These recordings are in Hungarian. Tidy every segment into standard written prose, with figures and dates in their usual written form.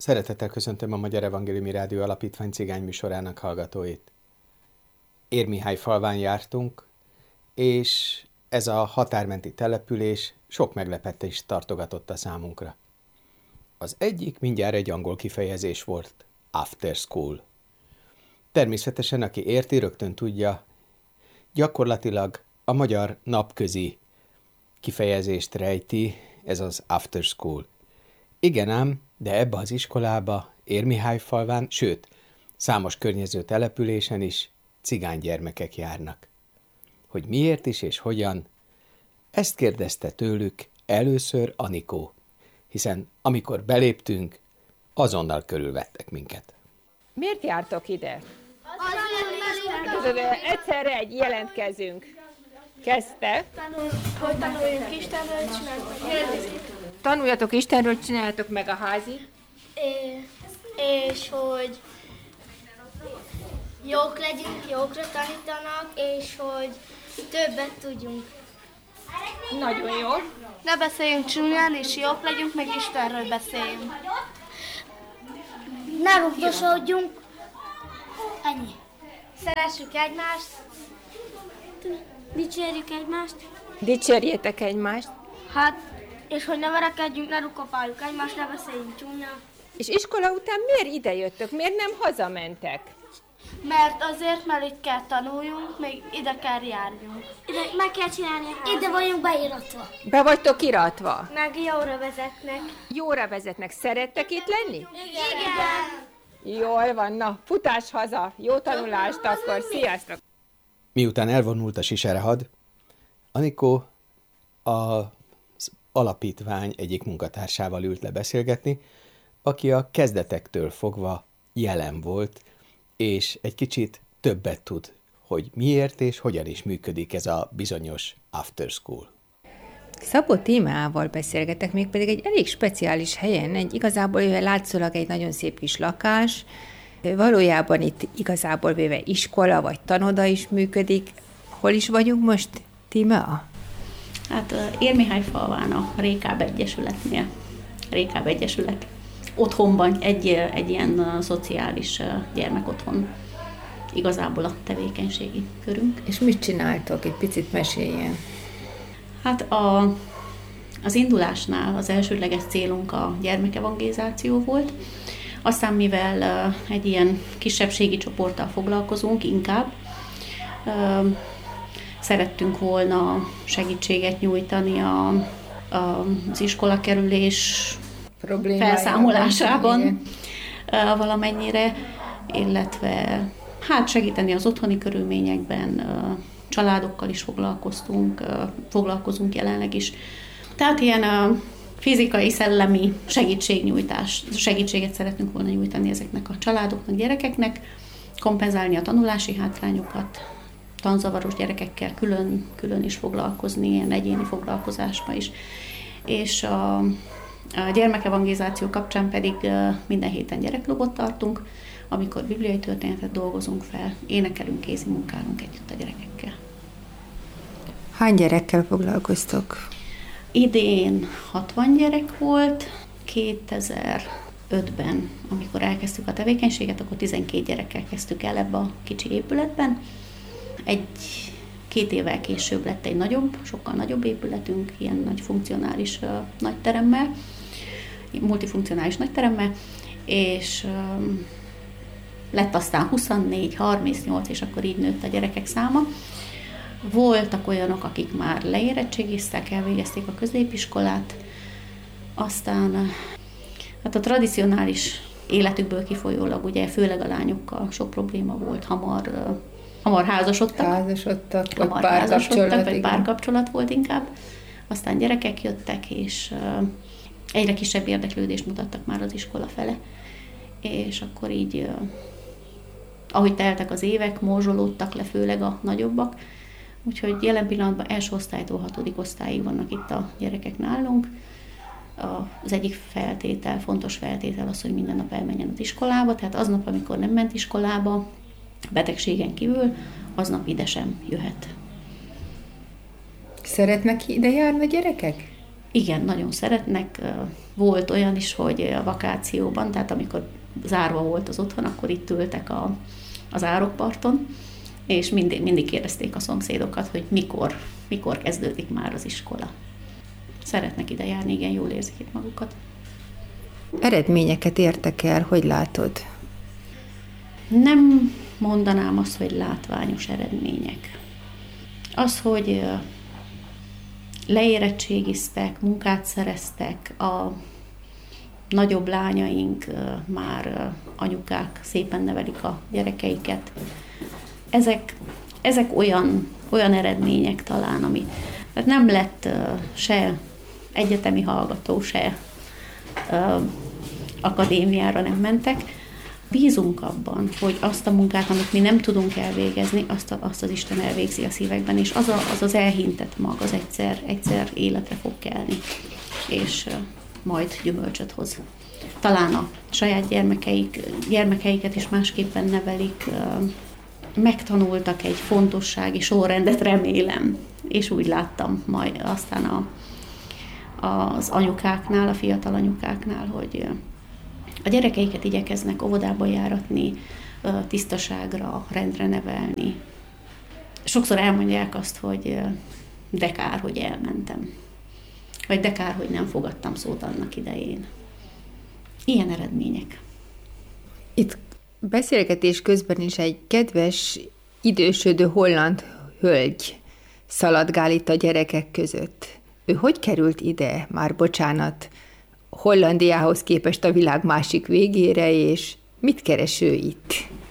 Szeretettel köszöntöm a Magyar Evangéliumi Rádió Alapítvány cigányműsorának hallgatóit. Érmihály falván jártunk, és ez a határmenti település sok meglepetést tartogatott a számunkra. Az egyik mindjárt egy angol kifejezés volt, after school. Természetesen, aki érti, rögtön tudja, gyakorlatilag a magyar napközi kifejezést rejti, ez az after school. Igen ám, de ebbe az iskolába, Érmihályfalván, sőt, számos környező településen is cigánygyermekek járnak. Hogy miért is és hogyan, ezt kérdezte tőlük először Anikó, hiszen amikor beléptünk, azonnal körülvettek minket. Miért jártok ide? Azért, egyszerre jelentkezünk. Kezdte. Hogy tanuljunk Istenről, csináljuk. Tanuljatok Istenről, csináljátok meg a házi. És hogy jók legyünk, jókra tanítanak, és hogy többet tudjunk. Nagyon jó. Ne beszéljünk csúnyán, és jók legyünk, meg Istenről beszéljünk. Ne rugdosodjunk. Ennyi. Szeressük egymást. Dicsérjük egymást. Dicsérjétek egymást. Hát, és hogy ne verekedjünk, ne rukopáljuk egymást, ne beszéljünk csúnyán. És iskola után miért ide jöttök? Miért nem hazamentek? Mert azért, mert itt kell tanuljunk, még ide kell járjunk. Ide meg kell csinálni a házat. Ide vagyunk beiratva. Be vagytok iratva? Meg jóra vezetnek. Jóra vezetnek. Szerettek itt lenni? Igen. Jól van, na, futás haza. Jó tanulást akkor, sziasztok! Miután elvonult a siserehad, Anikó az alapítvány egyik munkatársával ült le beszélgetni, aki a kezdetektől fogva jelen volt, és egy kicsit többet tud, hogy miért és hogyan is működik ez a bizonyos after school. Szabó Tímeával beszélgetek, mégpedig egy elég speciális helyen, igazából látszólag egy nagyon szép kis lakás, valójában itt igazából véve iskola vagy tanoda is működik. Hol is vagyunk most, Tímea? Hát Érmihályfalván a Rékáb Egyesületnél. Rékáb Egyesület otthonban egy ilyen szociális gyermekotthon. Igazából a tevékenységi körünk. És mit csináltok? Egy picit meséljen. Hát az indulásnál az elsődleges célunk a gyermekevangelizáció volt. Aztán mivel egy ilyen kisebbségi csoporttal foglalkozunk inkább, szerettünk volna segítséget nyújtani az iskolakerülés felszámolásában valamennyire, illetve hát segíteni az otthoni körülményekben, családokkal is foglalkozunk jelenleg is. Tehát ilyen fizikai, szellemi segítséget szeretnünk volna nyújtani ezeknek a családoknak, gyerekeknek, kompenzálni a tanulási hátrányokat, tanzavaros gyerekekkel külön is foglalkozni, ilyen egyéni foglalkozásban is. És a gyermekevangelizáció kapcsán pedig minden héten gyerekklubot tartunk, amikor bibliai történetet dolgozunk fel, énekelünk, kézi munkálunk együtt a gyerekekkel. Hány gyerekkel foglalkoztok? Idén 60 gyerek volt, 2005-ben, amikor elkezdtük a tevékenységet, akkor 12 gyerekkel kezdtük el ebbe a kicsi épületben. Két évvel később lett egy sokkal nagyobb épületünk, ilyen nagy funkcionális nagyteremmel, multifunkcionális nagyteremmel, és lett aztán 24, 38, és akkor így nőtt a gyerekek száma. Voltak olyanok, akik már leérettségiztek, elvégezték a középiskolát, aztán hát a tradicionális életükből kifolyólag, ugye főleg a lányokkal sok probléma volt, hamar házasodtak, vagy párkapcsolat volt inkább, aztán gyerekek jöttek, és egyre kisebb érdeklődést mutattak már az iskola fele, és akkor így, ahogy teltek az évek, morzsolódtak le főleg a nagyobbak, úgyhogy jelen pillanatban első osztálytól 6. osztályig vannak itt a gyerekek nálunk. Az egyik fontos feltétel az, hogy minden nap elmenjen az iskolába, tehát aznap, amikor nem ment iskolába, betegségen kívül, aznap ide sem jöhet. Szeretnek ide járni a gyerekek? Igen, nagyon szeretnek. Volt olyan is, hogy a vakációban, tehát amikor zárva volt az otthon, akkor itt ültek az árokparton, és mindig kérdezték a szomszédokat, hogy mikor kezdődik már az iskola. Szeretnek ide járni, igen, jól érzik itt magukat. Eredményeket értek el, hogy látod? Nem mondanám azt, hogy látványos eredmények. Az, hogy leérettségiztek, munkát szereztek, a nagyobb lányaink már anyukák szépen nevelik a gyerekeiket. Ezek olyan eredmények talán, ami tehát nem lett se egyetemi hallgató, se akadémiára nem mentek. Bízunk abban, hogy azt a munkát, amit mi nem tudunk elvégezni, azt az Isten elvégzi a szívekben, és az elhintett mag, az egyszer életre fog kelni, és majd gyümölcsöt hoz. Talán a saját gyermekeiket is másképpen nevelik, megtanultak egy fontossági sorrendet, remélem, és úgy láttam majd aztán az anyukáknál, a fiatal anyukáknál, hogy a gyerekeiket igyekeznek óvodába járatni, tisztaságra, rendre nevelni. Sokszor elmondják azt, hogy de kár, hogy elmentem. Vagy de kár, hogy nem fogadtam szót annak idején. Ilyen eredmények. Itt beszélgetés közben is egy kedves, idősödő holland hölgy szaladgál itt a gyerekek között. Ő hogy került ide? Már bocsánat, Hollandiához képest a világ másik végére, és mit keres ő itt?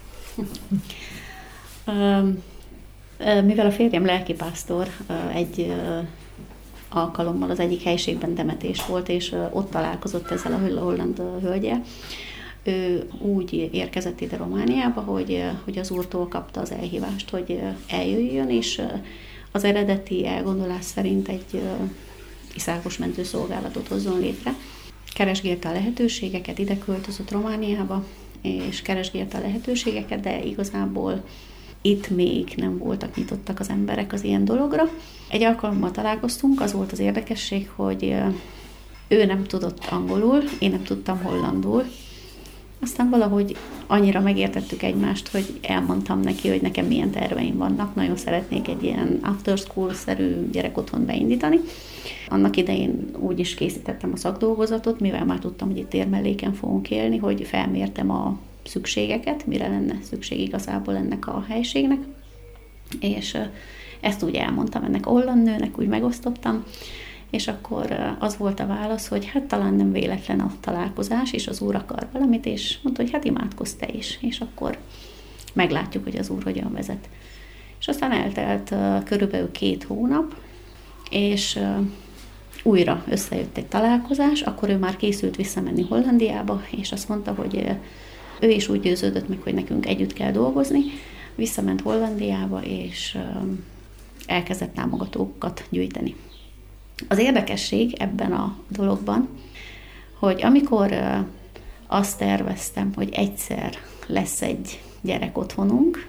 Mivel a férjem lelkipásztor, egy alkalommal az egyik helyiségben temetés volt, és ott találkozott ezzel a holland hölgyel. Ő úgy érkezett ide Romániába, hogy az úrtól kapta az elhívást, hogy eljöjjön, és az eredeti elgondolás szerint egy iszákos mentőszolgálatot hozzon létre. Keresgélte a lehetőségeket, ide költözött Romániába, és keresgélte a lehetőségeket, de igazából itt még nem voltak nyitottak az emberek az ilyen dologra. Egy alkalommal találkoztunk, az volt az érdekesség, hogy ő nem tudott angolul, én nem tudtam hollandul. Aztán valahogy annyira megértettük egymást, hogy elmondtam neki, hogy nekem milyen terveim vannak. Nagyon szeretnék egy ilyen after school-szerű gyerekotthont beindítani. Annak idején úgy is készítettem a szakdolgozatot, mivel már tudtam, hogy itt térmelléken fogunk élni, hogy felmértem a szükségeket, mire lenne szükség igazából ennek a helységnek. És ezt úgy elmondtam ennek a holland nőnek, úgy megosztottam, és akkor az volt a válasz, hogy hát talán nem véletlen a találkozás, és az Úr akar valamit, és mondta, hogy hát imádkozz te is, és akkor meglátjuk, hogy az Úr hogyan vezet. És aztán eltelt körülbelül 2 hónap, és újra összejött egy találkozás, akkor ő már készült visszamenni Hollandiába, és azt mondta, hogy ő is úgy győződött meg, hogy nekünk együtt kell dolgozni, visszament Hollandiába, és elkezdett támogatókat gyűjteni. Az érdekesség ebben a dologban, hogy amikor azt terveztem, hogy egyszer lesz egy gyerekotthonunk,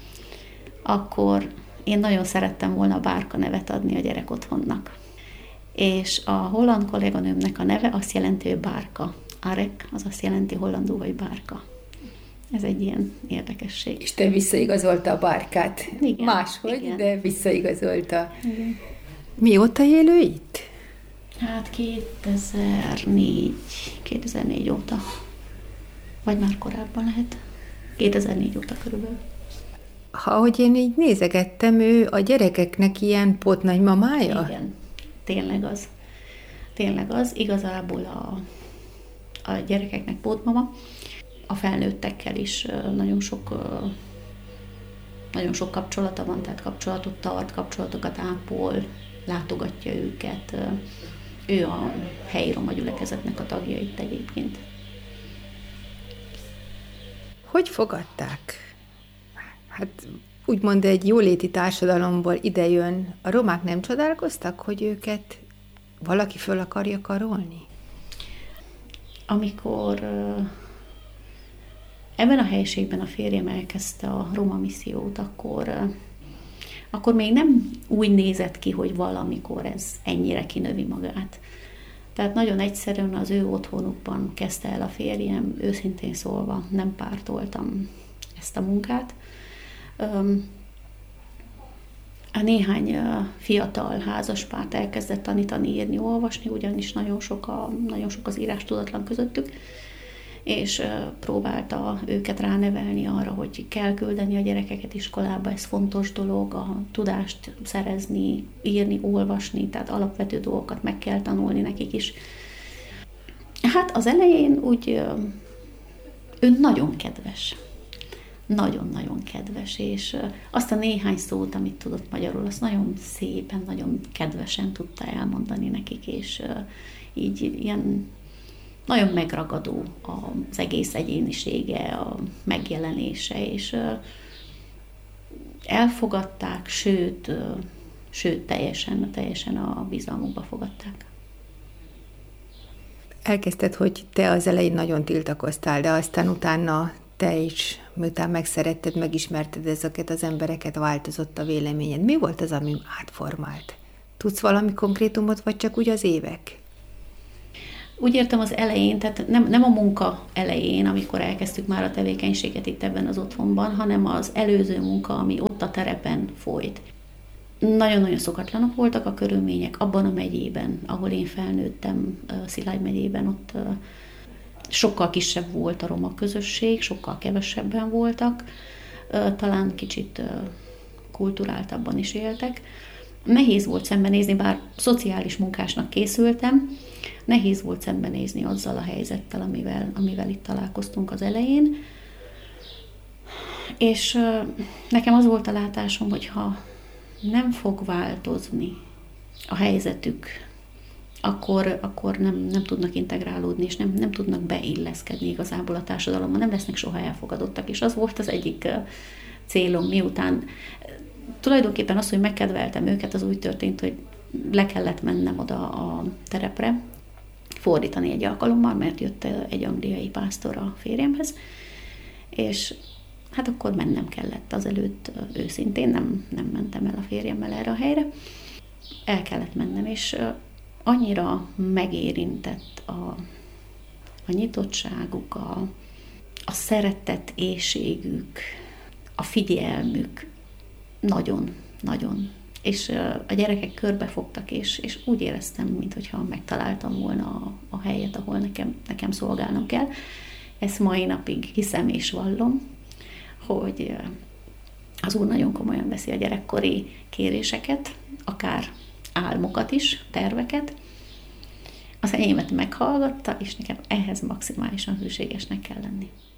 akkor én nagyon szerettem volna Bárka nevet adni a gyerekotthonnak. És a holland kolléganőmnek a neve azt jelenti, hogy Bárka. Arek, az azt jelenti hollandul, hogy Bárka. Ez egy ilyen érdekesség. És te visszaigazolta a Bárkát. Igen, máshogy, igen. de visszaigazolta. Igen. Mióta élő itt? Hát 2004 óta. Vagy már korábban lehet. 2004 óta körülbelül. Ahogy én így nézegettem, ő a gyerekeknek ilyen pótnagymamája? Igen, tényleg az. Igazából a gyerekeknek pótmama, a felnőttekkel is nagyon sok kapcsolata van, tehát kapcsolatot tart, kapcsolatokat ápol, látogatja őket. Ő a helyi roma gyülekezetnek a tagja itt egyébként. Hogy fogadták? Hát úgymond egy jóléti társadalomból idejön. A romák nem csodálkoztak, hogy őket valaki föl akarja karolni? Amikor ebben a helyiségben a férjem elkezdte a roma missziót, akkor akkor még nem úgy nézett ki, hogy valamikor ez ennyire kinövi magát. Tehát nagyon egyszerűen az ő otthonukban kezdte el a férjem, őszintén szólva nem pártoltam ezt a munkát. A néhány fiatal házaspárt elkezdett tanítani, írni, olvasni, ugyanis nagyon sok az írás tudatlan közöttük, és próbálta őket ránevelni arra, hogy kell küldeni a gyerekeket iskolába, ez fontos dolog, a tudást szerezni, írni, olvasni, tehát alapvető dolgokat meg kell tanulni nekik is. Hát az elején úgy ő nagyon kedves. Nagyon-nagyon kedves, és azt a néhány szót, amit tudott magyarul, azt nagyon szépen, nagyon kedvesen tudta elmondani nekik, és így ilyen nagyon megragadó az egész egyénisége, a megjelenése, és elfogadták, sőt teljesen a bizalmukba fogadták. Elkezdted, hogy te az elején nagyon tiltakoztál, de aztán utána te is, miután megszeretted, megismerted ezeket az embereket, változott a véleményed. Mi volt az, ami átformált? Tudsz valami konkrétumot, vagy csak úgy az évek? Úgy értem az elején, tehát nem a munka elején, amikor elkezdtük már a tevékenységet itt ebben az otthonban, hanem az előző munka, ami ott a terepen folyt. Nagyon-nagyon szokatlanok voltak a körülmények abban a megyében, ahol én felnőttem, Szilágy megyében, ott sokkal kisebb volt a roma közösség, sokkal kevesebben voltak, talán kicsit kulturáltabban is éltek. Nehéz volt szembenézni, bár szociális munkásnak készültem, nehéz volt szembenézni azzal a helyzettel, amivel itt találkoztunk az elején. És nekem az volt a látásom, hogy ha nem fog változni a helyzetük, akkor nem tudnak integrálódni, és nem tudnak beilleszkedni igazából a társadalomban, nem lesznek soha elfogadottak. És az volt az egyik célom, miután tulajdonképpen az, hogy megkedveltem őket, az úgy történt, hogy le kellett mennem oda a terepre, fordítani egy alkalommal, mert jött egy angliai pásztor a férjemhez, és hát akkor mennem kellett. Azelőtt őszintén nem mentem el a férjemmel erre a helyre. El kellett mennem, és annyira megérintett a nyitottságuk, a szeretet éhségük, a figyelmük, nagyon. És a gyerekek körbefogtak, és úgy éreztem, mintha megtaláltam volna a helyet, ahol nekem szolgálnom kell. Ezt mai napig hiszem és vallom, hogy az Úr nagyon komolyan veszi a gyerekkori kéréseket, akár álmokat is, terveket. Az enyémet meghallgatta, és nekem ehhez maximálisan hűségesnek kell lenni.